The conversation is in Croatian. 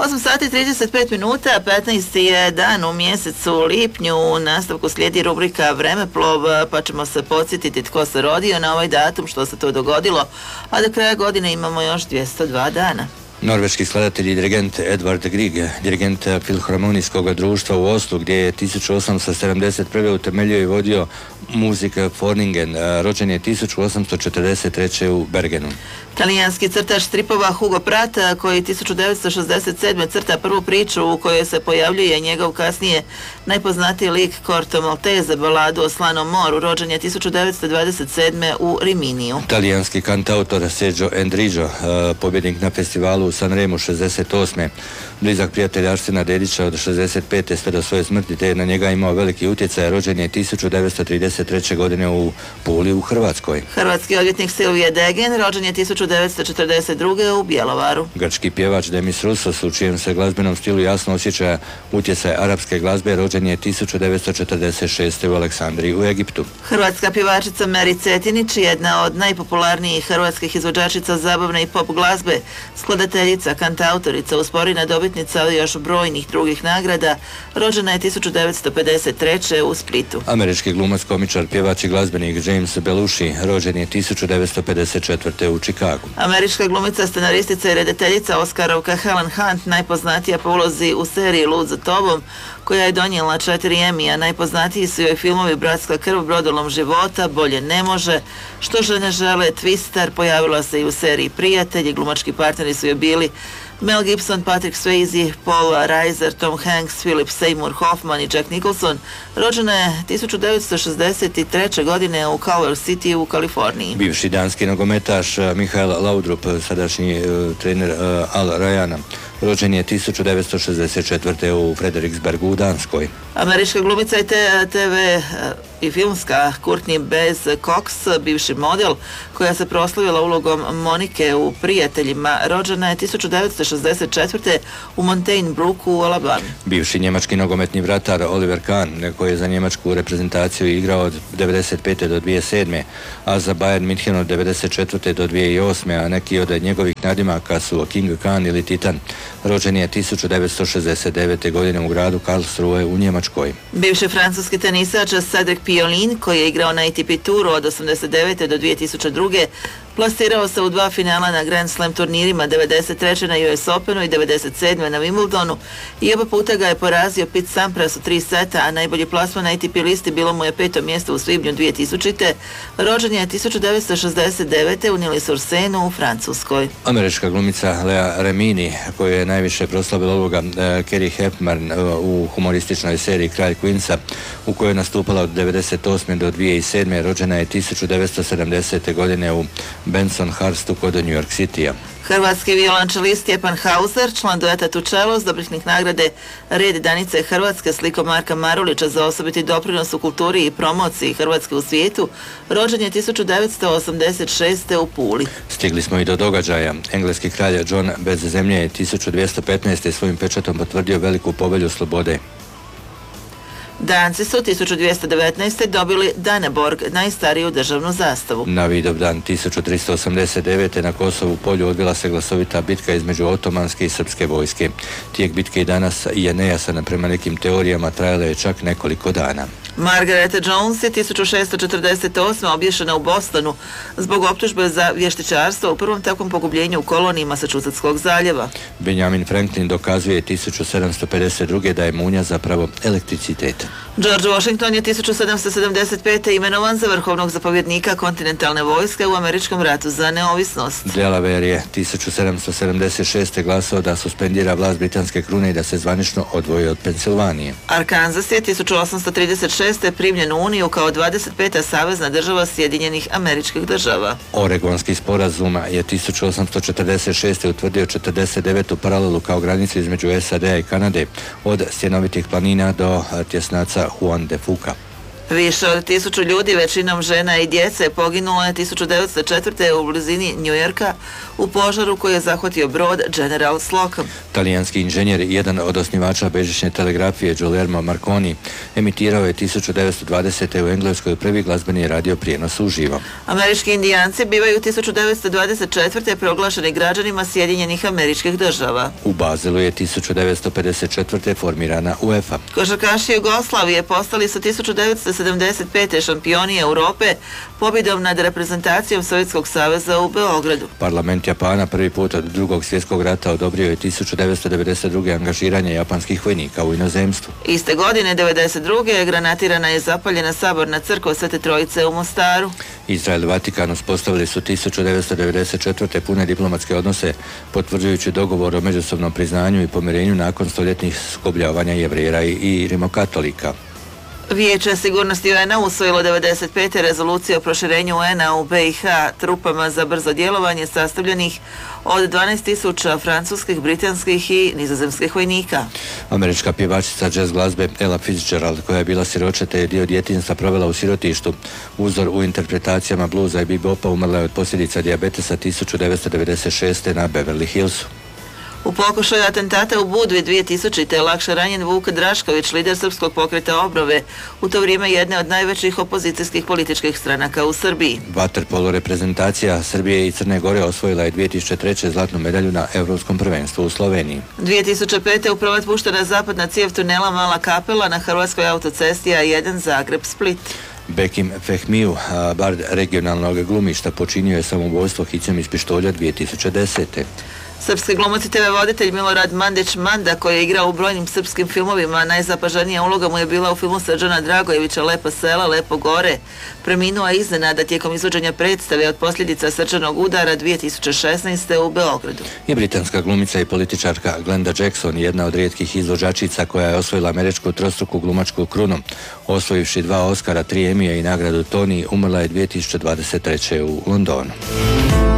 8 sati i 35 minuta, 15. je dan u mjesecu lipnju, u nastavku slijedi rubrika Vremeplov, pa ćemo se podsjetiti tko se rodio na ovaj datum, što se to dogodilo, a do kraja godine imamo još 202 dana. Norveški skladatelj i dirigent Edvard Grieg, dirigent Filharmonijskog društva u Oslu, gdje je 1871. utemeljio i vodio Musikforningen, rođen je 1843. u Bergenu. Talijanski crtač stripova Hugo Pratt, koji 1967. crta prvu priču u kojoj se pojavljuje njegov kasnije najpoznatiji lik Corto Maltese, baladu o Slanom moru, rođen je 1927. u Riminiju. Talijanski kantautor Sergio Endrigo, pobjednik na festivalu u Sanremu 68. Blizak prijatelj Arsena Dedića od 65. sve do svoje smrti, te je na njega imao veliki utjecaj, rođen je 1933. godine u Puli u Hrvatskoj. Hrvatski odvjetnik Silvije Degen, rođen je 1942. u Bjelovaru. Grčki pjevač Demis Roussos, u čijem se glazbenom stilu jasno osjeća utjecaj arapske glazbe, rođen je 1946. u Aleksandriji u Egiptu. Hrvatska pjevačica Meri Cetinić, jedna od najpopularnijih hrvatskih izvođačica zabavne i pop glazbe, skladateljica, kantautorica, usporina dobitnica još brojnih drugih nagrada, rođena je 1953. u Splitu. Američki glumac, komičar, pjevač i glazbenik James Belushi, rođen je 1954. u Chicagu. Američka glumica, scenaristica i redateljica Oskarovka Helen Hunt, najpoznatija po ulozi u seriji Lud za tobom, koja je donijela 4 Emmy-a. Najpoznatiji su joj filmovi Bratska krv, Brodolom života, Bolje ne može, Što žene žele, Twister, pojavila se i u seriji Prijatelji, glumački partneri su joj bili Mel Gibson, Patrick Swayze, Paul Reiser, Tom Hanks, Philip Seymour Hoffman i Jack Nicholson. Rođena je 1963. godine u Culver City u Kaliforniji. Bivši danski nogometaš Michael Laudrup, sadašnji trener Al Rayana, rođen je 1964. u Frederiksbergu u Danskoj. Američka glumica i TV i filmska Courtney Bez Cox, bivši model, koja se proslavila ulogom Monike u Prijateljima, rođena je 1964. u Mountain Brooku u Alabami. Bivši njemački nogometni vratar Oliver Kahn, koji je za njemačku reprezentaciju igrao od 1995. do 2007. a za Bayern München od 1994. do 2008. a neki od njegovih nadimaka su King Khan ili Titan. Rođen je 1969. godine u gradu Karlsruhe u Njemačkoj. Bivši francuski tenisač Cedric Pioline, koji je igrao na ATP turu od 1989. do 2002. plasirao se u 2 finala na Grand Slam turnirima, 93. na US Openu i 97. na Wimbledonu, i oba puta ga je porazio Pete Sampras u 3 seta, a najbolji plasman na ATP listi bilo mu je 5. mjesto u svibnju 2000. Rođen je 1969. u Nili-sur-Seinu u Francuskoj. Američka glumica Lea Remini, koju je najviše proslavila uloga Carrie Hepburn u humorističnoj seriji Kralj Queensa, u kojoj je nastupala od 1998. do 2007. rođena je 1970. godine u Bensonhurstu kod New York City-a. Hrvatski violončelist Stjepan Hauser, član dueta Tučelos, dobitnik nagrade Red Danice Hrvatske s likom Marka Marulića za osobiti doprinos u kulturi i promociji Hrvatske u svijetu, rođen je 1986. u Puli. Stigli smo i do događaja. Engleski kralj John bez zemlje je 1215. svojim pečatom potvrdio veliku povelju slobode. Danci su 1219. dobili Daneborg, najstariju državnu zastavu. Na Vidovdan 1389. na Kosovu polju odvila se glasovita bitka između otomanske i srpske vojske. Tijek bitke i danas je nejasan, prema nekim teorijama trajala je čak nekoliko dana. Margaret Jones je 1648. obješena u Bostonu zbog optužbe za vještičarstvo u prvom takvom pogubljenju u koloniji Masačusetskog zaljeva. Benjamin Franklin dokazuje 1752. da je munja zapravo elektricitet. George Washington je 1775. imenovan za vrhovnog zapovjednika kontinentalne vojske u američkom ratu za neovisnost. Delaware je 1776. glasao da suspendira vlast britanske krune i da se zvanično odvoji od Pensilvanije. Arkansas je 1836. primljen u Uniju kao 25. savezna država Sjedinjenih Američkih Država. Oregonski sporazum je 1846. utvrdio 49. paralelu kao granicu između SAD-a i Kanade od stjenovitih planina do tjesnaca Juan de Fuca. Više od 1000 ljudi, većinom žena i djece, poginulo je 1904. u blizini Njujorka u požaru koji je zahvatio brod General Slocum. Talijanski inženjer i jedan od osnivača bežične telegrafije Guglielmo Marconi emitirao je 1920. u Engleskoj prvi glazbeni radio prijenos uživo. Američki indijanci bivaju 1924. proglašeni građanima Sjedinjenih Američkih Država. U Bazelu je 1954. formirana UEFA. Košarkaši Jugoslavije postali su 1975. šampioni Europe pobjedom nad reprezentacijom Sovjetskog saveza u Beogradu. Parlament Japana prvi put od Drugog svjetskog rata odobrio je 1992. angažiranje japanskih vojnika u inozemstvu. Iste godine, 1992. granatirana je zapaljena saborna crkva Svete Trojice u Mostaru. Izrael i Vatikan uspostavili su 1994. pune diplomatske odnose, potvrđujući dogovor o međusobnom priznanju i pomirenju nakon stoljetnih sukobljavanja Jevreja i rimokatolika. Vijeće sigurnosti UN-a usvojilo 95. rezoluciju o proširenju UN-a u BiH trupama za brzo djelovanje sastavljenih od 12.000 francuskih, britanskih i nizozemskih vojnika. Američka pjevačica jazz glazbe Ella Fitzgerald, koja je bila siročeta i dio djetinjstva provela u sirotištu, uzor u interpretacijama bluza i bebopa, umrla je od posljedica dijabetesa 1996. na Beverly Hillsu. U pokušaju atentata u Budvi 2000. lakše ranjen Vuk Drašković, lider Srpskog pokreta Obnove, u to vrijeme jedne od najvećih opozicijskih političkih stranaka u Srbiji. Vaterpolo reprezentacija Srbije i Crne Gore osvojila je 2003. zlatnu medalju na Europskom prvenstvu u Sloveniji. 2005. u promet puštena zapadna cijev tunela Mala Kapela na hrvatskoj autocesti A1 Zagreb-Split. Bekim Fehmiju, bard regionalnog glumišta, počinio je samoubojstvo hicem iz pištolja 2010. Srpski glumac i TV voditelj Milorad Mandić-Manda, koji je igrao u brojnim srpskim filmovima, najzapaženija uloga mu je bila u filmu Srđana Dragojevića Lepa sela, Lepo gore. Preminuo je iznenada tijekom izvođenja predstave od posljedica srčanog udara 2016. u Beogradu. I britanska glumica i političarka Glenda Jackson, jedna od rijetkih izvođačica koja je osvojila američku trostruku glumačku krunu, osvojivši 2 Oscara, 3 Emija i nagradu Tony, umrla je 2023. u Londonu.